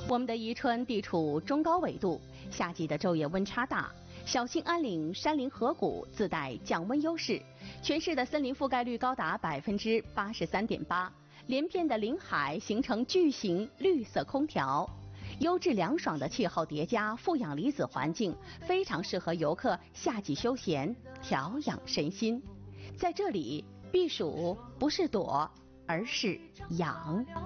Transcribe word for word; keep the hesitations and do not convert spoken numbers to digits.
我们的宜春地处中高纬度，夏季的昼夜温差大。小兴安岭山林河谷自带降温优势，全市的森林覆盖率高达百分之八十三点八，连片的林海形成巨型绿色空调。优质凉爽的气候叠加负氧离子环境，非常适合游客夏季休闲调养身心。在这里避暑不是躲，而是养。